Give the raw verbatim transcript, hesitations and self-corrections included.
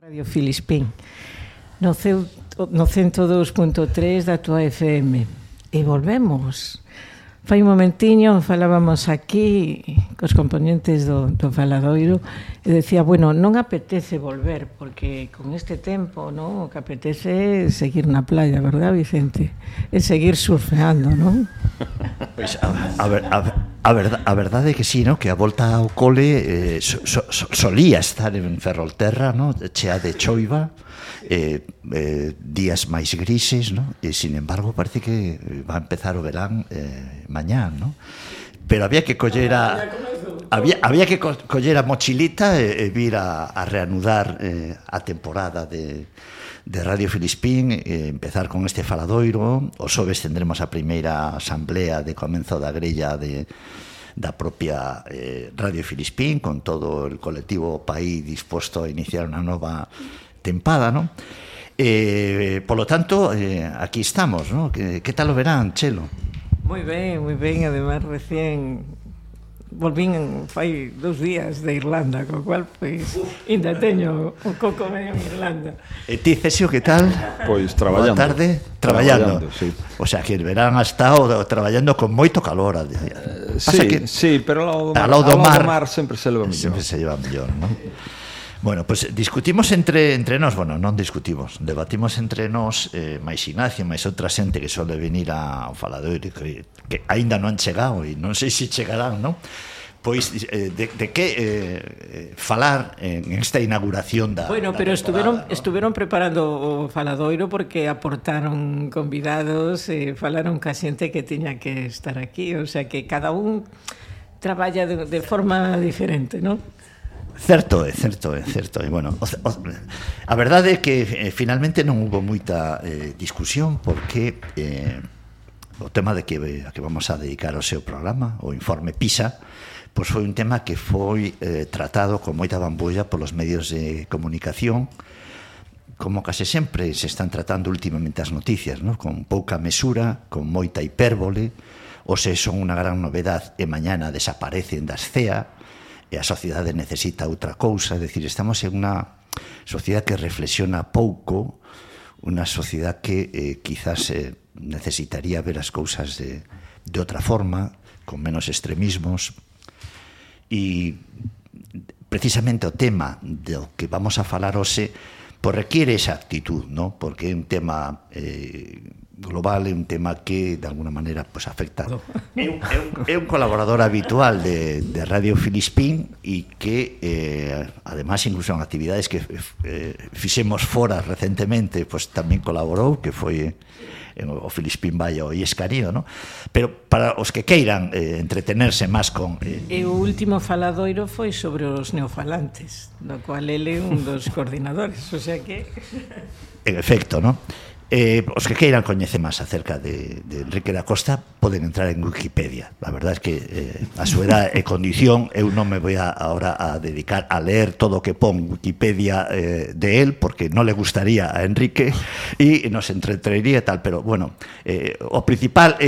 Radio Filispín no, ceu, no cento dous punto tres da tua F M e volvemos. Fai un momentiño falábamos aquí cos componentes do, do faladoiro e decía, bueno, non apetece volver porque con este tempo, non, o que apetece é seguir na playa, verdad, Vicente? É seguir surfeando, non? Pois a, a, ver, a, a, verdade, a verdade é que sí, no? Que a volta ao cole eh, so, so, solía estar en Ferrolterra, no? Chea de choiva, eh, eh, días máis grises, no? E sin embargo parece que va a empezar o verán eh, mañán, no? Pero había que coller a había, había que co coller a mochilita e, e vir a, a reanudar eh, a temporada de de Radio Filispín, eh, empezar con este faladoiro. O xoves tendremos a primeira asamblea de comenzo da grella de da propia eh, Radio Filispín, con todo el colectivo País disposto a iniciar unha nova tempada, ¿no? Eh, polo tanto, eh, aquí estamos, ¿no? Que, que tal o verán, Chelo? Moi ben, moi ben, además recién volvín fai dous días de Irlanda, co cual, pois, ainda teño o coco medio en Irlanda. E ti, Cesio, que tal? Pois traballando. Boa tarde, traballando. traballando sí. O sea, que el verán ha estado traballando con moito calor. Uh, sí, que sí, pero ao do mar, ao do mar, mar sempre se leva mellor. Sempre se lleva mellor, ¿no? Bueno, pues discutimos entre entre nós, bueno, non discutimos, debatimos entre nós, eh, máis Ignacio, máis outra xente que sole venir ao faladoiro que, que aínda non han chegado e non sei se chegarán, non? Pois eh, de, de que eh, falar en esta inauguración da Bueno, da pero estuveron ¿no? estuveron preparando o faladoiro porque aportaron convidados e eh, falaron ca xente que tiña que estar aquí, o sea que cada un traballa de, de forma diferente, non? Certo, é certo, é certo. E bueno, o, o, a verdade é que eh, finalmente non hubo moita eh, discusión porque eh, o tema de que a que vamos a dedicar o seu programa, o informe PISA, pois foi un tema que foi eh, tratado con moita bambulla polos medios de comunicación, como case sempre se están tratando últimamente as noticias, ¿no? Con pouca mesura, con moita hipérbole, ou se son unha gran novedad e mañana desaparecen das C E A, e a sociedade necesita outra cousa, é dicir, estamos en unha sociedade que reflexiona pouco, unha sociedade que eh, quizás eh, necesitaría ver as cousas de, de outra forma, con menos extremismos, e precisamente o tema do que vamos a falar hoxe pues requiere esa actitud, ¿no? Porque é un tema eh, global, é un tema que de alguna manera pues afecta. É un, é un, é un colaborador habitual de, de Radio Filispín e que eh, además incluso en actividades que eh, fixemos fora recentemente, pues tamén colaborou, que foi en o Filispín vai ao Iescarío, ¿no? Pero para os que queiran eh, entretenerse máis con... Eh, e o último faladoiro foi sobre os neofalantes, do cual ele é un dos coordinadores, o sea que... En efecto, ¿no? Eh, os que queiran coñecer máis acerca de, de Enrique da Costa poden entrar en Wikipedia. La verdad es que eh, a súa edad e condición eu non me voy a, ahora a dedicar a leer todo o que pon Wikipedia eh, de él, porque non le gustaría a Enrique e nos entretería e tal, pero bueno, eh, o principal é